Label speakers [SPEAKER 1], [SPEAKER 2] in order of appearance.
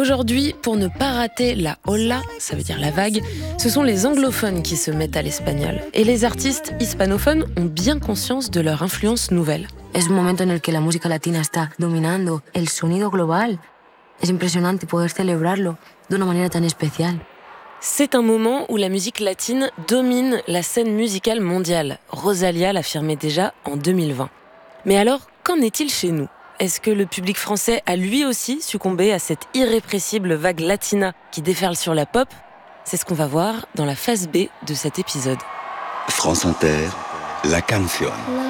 [SPEAKER 1] Aujourd'hui, pour ne pas rater la ola, ça veut dire la vague, ce sont les anglophones qui se mettent à l'espagnol. Et les artistes hispanophones ont bien conscience de leur influence nouvelle.
[SPEAKER 2] Es un momento en el que la música latina está dominando el sonido global. Es impresionante poder celebrarlo de una manera tan especial.
[SPEAKER 1] C'est un moment où la musique latine domine la scène musicale mondiale. Rosalía l'affirmait déjà en 2020. Mais alors, qu'en est-il chez nous ? Est-ce que le public français a lui aussi succombé à cette irrépressible vague latina qui déferle sur la pop ? C'est ce qu'on va voir dans la phase B de cet épisode.
[SPEAKER 3] France Inter, la canción.